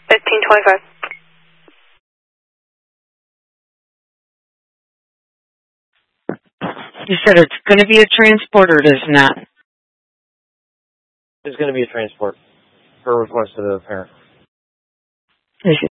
1525. You said it's going to be a transport or it is not? It's going to be a transport per request of the parent. Is